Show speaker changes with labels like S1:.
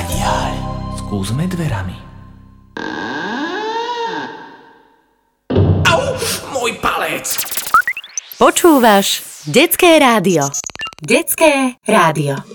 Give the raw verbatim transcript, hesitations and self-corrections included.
S1: Kadiaľ? Skúsme dverami. Au, môj palec!
S2: Počúvaš Detské rádio. Detské rádio.